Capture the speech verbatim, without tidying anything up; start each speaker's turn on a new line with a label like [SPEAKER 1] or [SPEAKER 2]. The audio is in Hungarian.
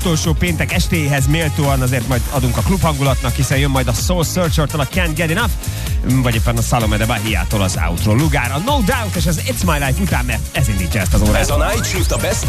[SPEAKER 1] utolsó péntek estéhez méltóan azért majd adunk a klubhangulatnak, hiszen jön majd a Soul Searcher-től a Can't Get Enough, vagy éppen a Salome de Bahia-tól az Outro Lugár. A No Doubt és az It's My Life után, mert ez indítja ezt az órát.
[SPEAKER 2] Ez a Night Shift a Best